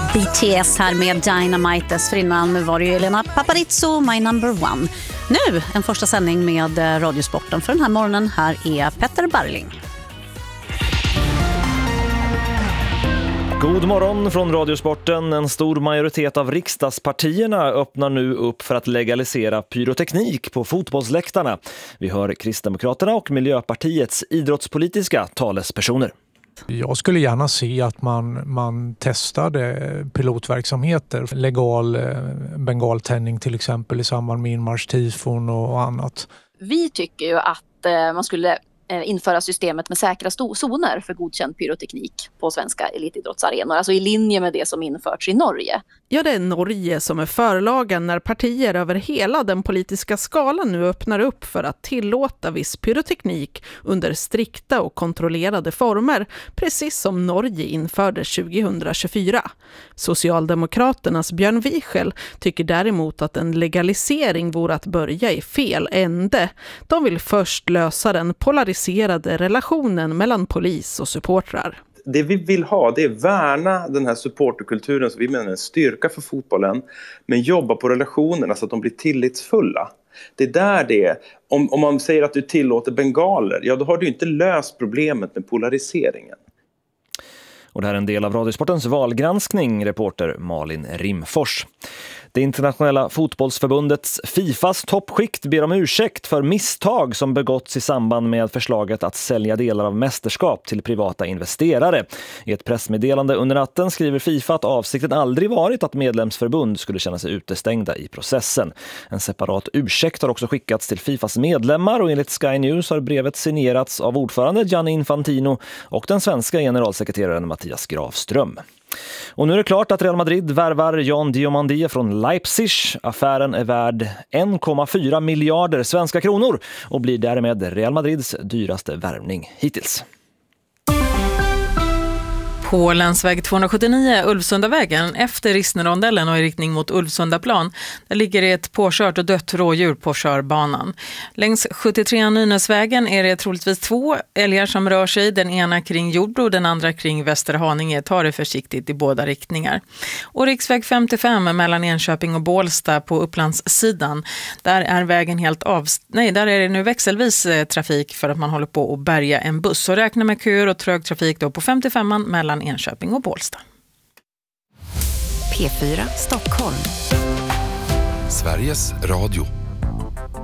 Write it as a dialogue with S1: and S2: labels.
S1: BTS här med Dynamite. Dessförinnan var det ju Elena Paparizou, My Number One. Nu en första sändning med Radiosporten för den här morgonen. Här är Petter Barling.
S2: God morgon från Radiosporten. En stor majoritet av riksdagspartierna öppnar nu upp för att legalisera pyroteknik på fotbollsläktarna. Vi hör Kristdemokraterna och Miljöpartiets idrottspolitiska talespersoner.
S3: Jag skulle gärna se att man testade pilotverksamheter, legal bengaltändning till exempel i samband med inmarschtifon och annat.
S4: Vi tycker ju att man skulle införa systemet med säkra zoner för godkänd pyroteknik på svenska elitidrottsarenor, alltså i linje med det som införts i Norge.
S5: Ja, det är Norge som är förlagen när partier över hela den politiska skalan nu öppnar upp för att tillåta viss pyroteknik under strikta och kontrollerade former, precis som Norge införde 2024. Socialdemokraternas Björn Wiechel tycker däremot att en legalisering vore att börja i fel ände. De vill först lösa den polariserade relationen mellan polis och supportrar.
S6: Det vi vill ha, det är värna den här supporterkulturen som vi menar är en styrka för fotbollen, men jobba på relationerna så att de blir tillitsfulla. Det är där det är. Om man säger att du tillåter bengaler, ja då har du inte löst problemet med polariseringen.
S2: Och det här är en del av Radiosportens valgranskning, reporter Malin Rimfors. Det internationella fotbollsförbundets FIFAs toppskikt ber om ursäkt för misstag som begåtts i samband med förslaget att sälja delar av mästerskap till privata investerare. I ett pressmeddelande under natten skriver FIFA att avsikten aldrig varit att medlemsförbund skulle känna sig utestängda i processen. En separat ursäkt har också skickats till FIFAs medlemmar och enligt Sky News har brevet signerats av ordförande Gianni Infantino och den svenska generalsekreteraren Mattias Grafström. Och nu är det klart att Real Madrid värvar John Diomande från Leipzig. Affären är värd 1,4 miljarder svenska kronor och blir därmed Real Madrids dyraste värvning hittills.
S7: På länsväg 279 Ulvsundavägen efter Rissnerondellen och i riktning mot Ulvsundaplan där ligger det ett påkört och dött rådjur på körbanan. Längs 73 Nynäsvägen är det troligtvis 2 älgar som rör sig, den ena kring Jordbro, den andra kring Västerhaninge. Ta det försiktigt i båda riktningar. Och riksväg 55 mellan Enköping och Bålsta på Upplandssidan, där är vägen helt där är det nu växelvis trafik för att man håller på att bärga en buss. Så räkna med köer och trög trafik då på 55an mellan Enköping och Bålsta.
S8: P4 Stockholm.
S9: Sveriges Radio.